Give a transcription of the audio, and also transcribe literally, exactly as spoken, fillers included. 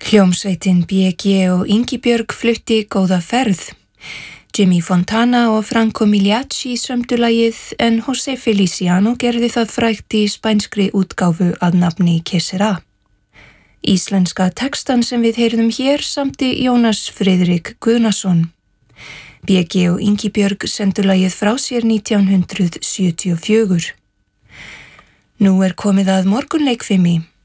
Hljómsveitin B G og Ingibjörg flutti Góða ferð. Jimmy Fontana og Franco Migliacci sömdu lagið en José Feliciano gerði það frægt í spænskri útgáfu að nafni Que Sera. Íslenska textan sem við heyrðum hér samdi Jónas Friðrik Guðnason. B G og Ingibjörg sendu lagið frá sér nítján hundrað sjötíu og fjögur. Nú er komið að morgunleikfimi.